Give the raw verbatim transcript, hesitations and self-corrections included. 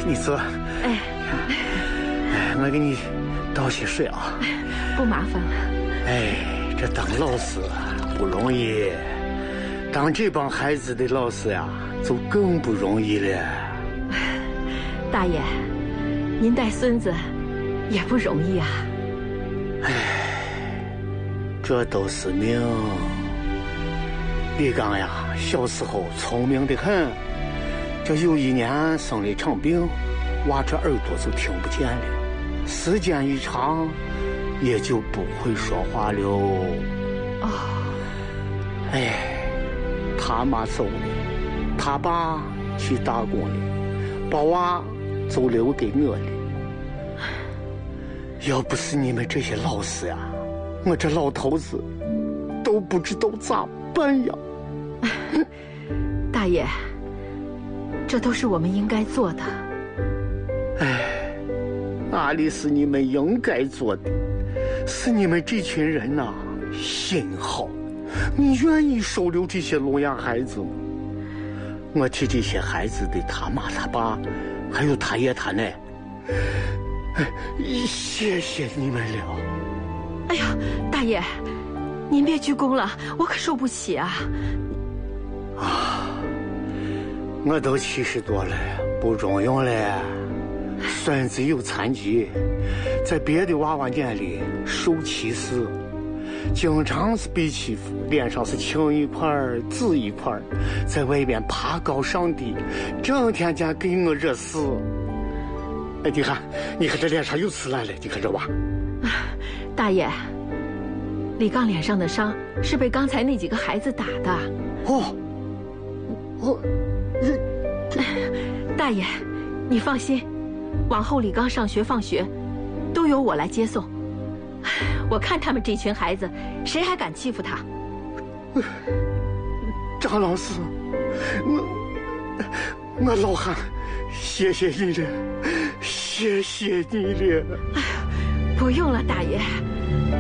你坐。 哎， 哎，我给你倒些水啊。 不麻烦了。 哎，这当老师不容易，当这帮孩子的老师呀，就更不容易了。 大爷，您带孙子也不容易啊。 哎，这都是命。李刚呀，小时候聪明得很，这有一年生了一场病，娃这耳朵就听不见了，时间一长也就不会说话了。 哦， 哎，他妈走了，他爸去打工了，把娃就留给我了。要不是你们这些老师呀，我这老头子都不知道咋办呀。 大爷，这都是我们应该做的。 哎，哪里是你们应该做的，是你们这群人呐、啊、心好，你愿意收留这些聋哑孩子吗？我替这些孩子的他妈他爸还有他爷他奶，哎，谢谢你们了。 哎呀，大爷，您别鞠躬了，我可受不起啊。 啊，我都七十多了，不中用了。孙子有残疾，在别的娃娃眼里受歧视，经常是被欺负，脸上是青一块紫一块，在外边爬高上低，整天间给我惹事。哎，你看，你看这脸上又刺烂了，你看这娃。 大爷，李刚脸上的伤是被刚才那几个孩子打的。 哦，我， 大爷，你放心，往后李刚上学放学都由我来接送。我看他们这群孩子，谁还敢欺负他？ 张老师，我我老汉，谢谢你了，谢谢你了。 哎呀，不用了，大爷。